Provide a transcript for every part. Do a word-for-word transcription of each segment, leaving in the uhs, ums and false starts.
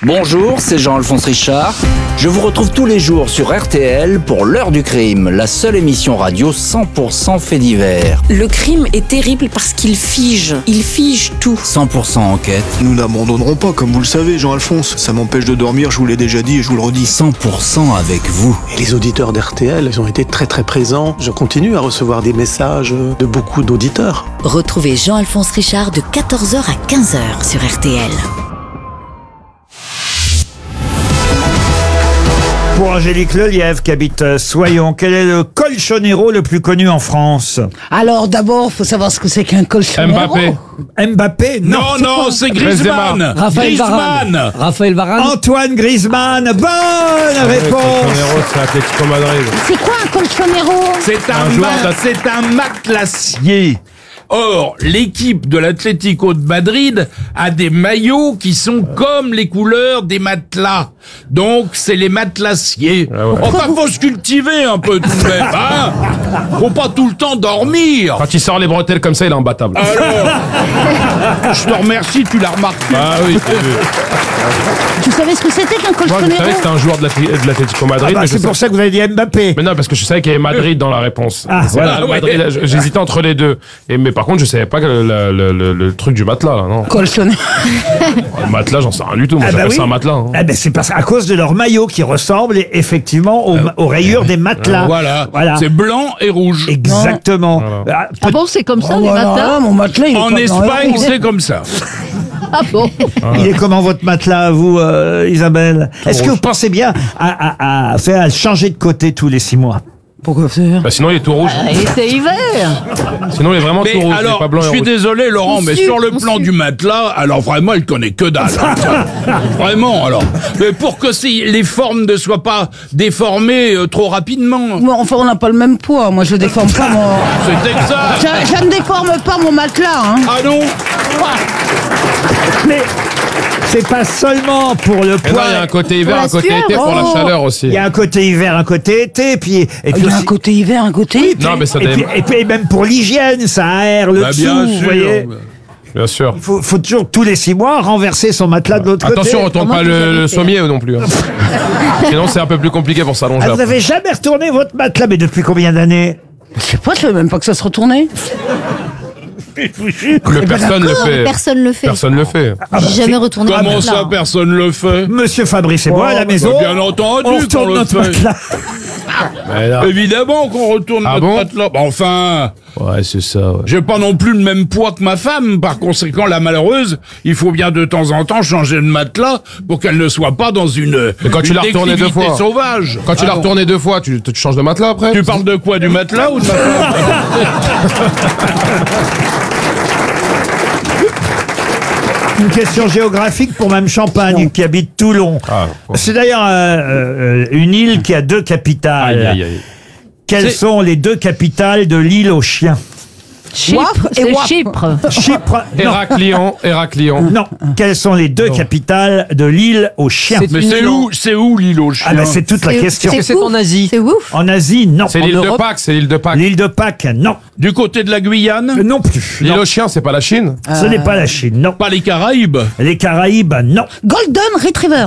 Bonjour, c'est Jean-Alphonse Richard. Je vous retrouve tous les jours sur R T L pour l'heure du crime, la seule émission radio cent pour cent fait divers. Le crime est terrible parce qu'il fige, il fige tout. cent pour cent enquête. Nous n'abandonnerons pas, comme vous le savez, Jean-Alphonse. Ça m'empêche de dormir, je vous l'ai déjà dit et je vous le redis. cent pour cent avec vous. Et les auditeurs d'R T L, ils ont été très très présents. Je continue à recevoir des messages de beaucoup d'auditeurs. Retrouvez Jean-Alphonse Richard de quatorze heures à quinze heures sur R T L. Pour Angélique Lelièvre qui habite euh, Soyons, quel est le colchonero le plus connu en France? Alors d'abord, faut savoir ce que c'est qu'un colchonero. Mbappé. Mbappé? Non. Non, non, c'est Griezmann. Raphaël Varane. Griezmann. Raphaël Varane. Antoine Griezmann, bonne réponse. C'est Atlético Madrid. C'est quoi un colchonero? C'est un, Un joueur ma- de- c'est un matelassier. Or, l'équipe de l'Atlético de Madrid a des maillots qui sont comme les couleurs des matelas. Donc, c'est les matelassiers. Enfin, faut se cultiver un peu tout de même, hein. Faut pas tout le temps dormir. Quand il sort les bretelles comme ça, il est imbattable. Alors, je te remercie, tu l'as remarqué. Ah oui, j'ai vu. Tu savais ce que c'était qu'un Moi, je colchonero? savais que c'était un joueur de l'Atlé- de l'Atlético Madrid. Ah bah, mais je c'est pour sais- ça que vous avez dit Mbappé. Mais non, parce que je savais qu'il y avait Madrid dans la réponse. Ah, C'est voilà. pas Madrid, là, j'hésitais entre les deux. Et, mais par contre, je savais pas que le, le, le, le- le truc du matelas, là, non. Colchonero. Le matelas, j'en sais rien du tout. Moi, Ah bah j'appelle oui. ça un matelas. hein. Ah ben c'est parce à cause de leur maillot qui ressemble effectivement aux, aux rayures des matelas. Voilà. Voilà. C'est blanc et rouge. Exactement. Voilà. Ah, Ah bon, c'est comme ça, les matins? Mon matelas, il est En pas Espagne, blanc. c'est comme ça. Ah bon? Il est comment votre matelas, à vous, euh, Isabelle? Est-ce que vous pensez bien à, à, à faire à changer de côté tous les six mois? Pourquoi faire? Bah, sinon, il est tout rouge. Il était hiver. Sinon, il est vraiment Mais tout rouge. il est alors, pas blanc je et suis rouge. désolé, Laurent, mais sur le plan du matelas, alors vraiment, il connaît que dalle. hein, tiens. Vraiment, alors. Mais pour que si les formes ne soient pas déformées euh, trop rapidement. Bon, enfin, on n'a pas le même poids. Moi, je déforme pas mon... C'est exact. Je, je ne déforme pas mon matelas, hein. Ah non? Mais c'est pas seulement pour le Et non, poids. il y a un côté hiver, la un côté sueur. été pour la Oh. chaleur aussi. Il y a un côté hiver, un côté été, puis et puis Il y a un aussi- côté hiver, un côté... Non, mais ça et, puis, dépend. et puis même pour l'hygiène, ça aère le Bah, dessous, bien vous sûr. voyez. Bien sûr. Il faut, faut toujours tous les six mois renverser son matelas de l'autre côté. Attention, retourne Comment pas vous le, avez le fait sommier non plus. hein. Sinon, c'est un peu plus compliqué pour s'allonger. Ah, vous après. n'avez jamais retourné votre matelas, mais depuis combien d'années? Je sais pas, je savais même pas que ça se retournait. Je vous jure. Le personne le fait. Personne le fait. Personne le fait. J'ai jamais retourné Comment mon ça, matelas. personne le fait? Monsieur Fabrice et moi, à la maison, Bien entendu on qu'on retourne le notre fait. matelas. Mais là- Évidemment qu'on retourne Ah notre bon matelas. Bah, enfin, Ouais, c'est ça. ouais. j'ai pas non plus le même poids que ma femme. Par conséquent, la malheureuse, il faut bien de temps en temps changer de matelas pour qu'elle ne soit pas dans une, Mais quand tu une l'as retourné deux déclivité fois. sauvage. Quand tu Ah l'as bon. retourné deux fois, tu, tu changes de matelas après? Tu parles de quoi? Du matelas ou de ma femme? Une question géographique pour Mme Champagne, qui habite Toulon. Ah, bon. C'est d'ailleurs euh, euh, une île qui a deux capitales. Aïe, aïe, aïe. Quelles C'est- sont les deux capitales de l'île aux chiens? Chypre et Chypre. Chypre. Non. Héraclion, Héraclion. Non. Quelles sont les deux capitales de l'île aux chiens? Mais c'est où, c'est où l'île aux chiens? Ah ben c'est toute la C'est- question. c'est ouf. Asie. C'est ouf. En Asie, non. C'est En l'île de Europe, Pâques, c'est l'île de Pâques. L'île de Pâques, non. Du côté de la Guyane? Euh, Non plus. L'île Non. aux chiens, c'est pas la Chine? Ce n'est pas la Chine, non. Pas les Caraïbes? Les Caraïbes, non. Golden Retriever.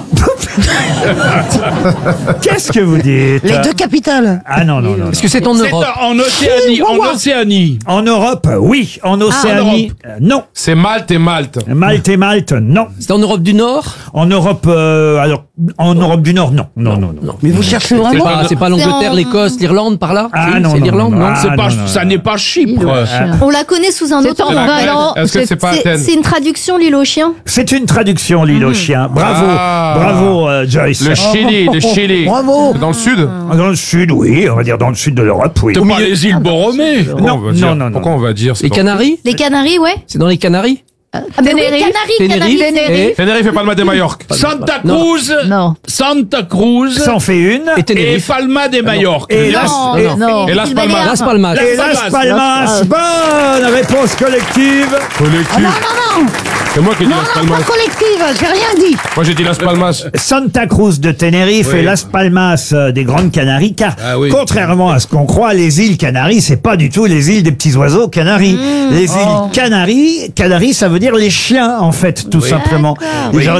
Qu'est-ce que vous dites? Les deux capitales. Ah non, non, non. Est-ce que c'est en C'est en Océanie, en Océanie. En Europe, oui. En Océanie, euh, non. C'est Malte et Malte. Malte et Malte, non. C'est en Europe du Nord? En Europe, euh, alors, en Europe du Nord, non. Non, non, non. Mais vous cherchez C'est vraiment? pas- C'est pas l'Angleterre, l'Écosse, l'Irlande par là? Ah Si, non, c'est non, l'Irlande, non, non? Ah, C'est pas, non, non, ça non. n'est pas Chypre. On la connaît sous un autre en nom. Athènes. Alors, Est-ce que c'est pas Athènes? C'est une traduction, l'île aux chiens. C'est une traduction, l'île aux chiens. Bravo, Ah. bravo, euh, Joyce. Le Chili, le Chili. Bravo. C'est dans le sud? Dans le sud, oui, on va dire dans le sud de l'Europe, oui. C'est pas les îles Borromées. Pourquoi Non, on va dire- non, non, non. Pourquoi on va dire Les ça? Canaries? Les Canaries, ouais. C'est dans les Canaries? Ah ben oui, Canaries, Canaries, Canaries. Tenerife et Palma de Majorque. Santa Non. Cruz. Non. Santa Cruz. Ça en fait une. Et Et Tenerife? Palma de Majorque. Et Las, Non, et, non. et Las Îles Palmas. Baléares. Las Palmas. et Las Palmas. Bonne réponse collective. Collectif. Non, C'est moi qui ai dit non, Las non, Palmas. pas collective, j'ai rien dit. Moi j'ai dit Las Palmas. Santa Cruz de Tenerife Oui. et Las Palmas euh, des Grandes Canaries, car Ah oui. contrairement à ce qu'on croit, les îles Canaries, c'est pas du tout les îles des petits oiseaux Canaries. Les îles Canaries, Canaries, ça veut dire les chiens, en fait, tout simplement. D'accord. Et Oui. j'aurais